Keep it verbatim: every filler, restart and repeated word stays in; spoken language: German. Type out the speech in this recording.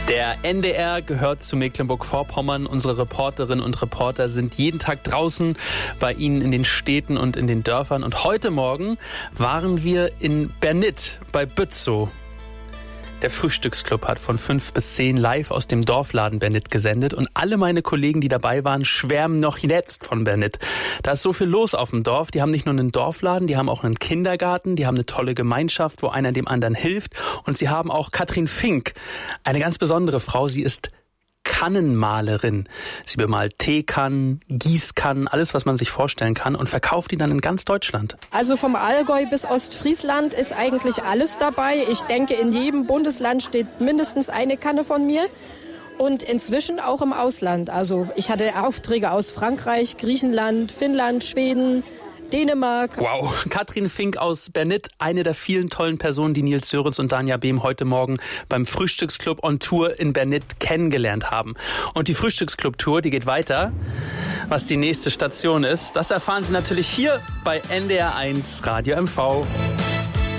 Der N D R gehört zu Mecklenburg-Vorpommern. Unsere Reporterinnen und Reporter sind jeden Tag draußen bei Ihnen in den Städten und in den Dörfern. Und heute Morgen waren wir in Bernit bei Bützow. Der Frühstücksclub hat von fünf bis zehn live aus dem Dorfladen Bernit gesendet. Und alle meine Kollegen, die dabei waren, schwärmen noch jetzt von Bernit. Da ist so viel los auf dem Dorf. Die haben nicht nur einen Dorfladen, die haben auch einen Kindergarten, die haben eine tolle Gemeinschaft, wo einer dem anderen hilft. Und sie haben auch Katrin Fink, eine ganz besondere Frau. Sie ist Kannenmalerin. Sie bemalt Teekannen, Gießkannen, alles, was man sich vorstellen kann und verkauft die dann in ganz Deutschland. Also vom Allgäu bis Ostfriesland ist eigentlich alles dabei. Ich denke, in jedem Bundesland steht mindestens eine Kanne von mir. Und inzwischen auch im Ausland. Also ich hatte Aufträge aus Frankreich, Griechenland, Finnland, Schweden, Dänemark. Wow, Katrin Fink aus Bernit, eine der vielen tollen Personen, die Nils Sörensen und Danja Behm heute Morgen beim Frühstücksclub on Tour in Bernit kennengelernt haben. Und die Frühstücksclub-Tour, die geht weiter. Was die nächste Station ist, das erfahren Sie natürlich hier bei N D R eins Radio M V.